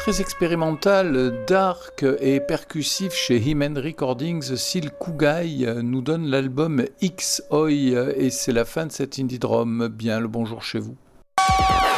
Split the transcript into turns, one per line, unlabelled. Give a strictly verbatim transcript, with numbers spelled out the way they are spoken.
très expérimental, dark et percussif chez Hymen Recordings, Sil Kugai nous donne l'album X-Oi et c'est la fin de cet Indie Drum. Bien le bonjour chez vous.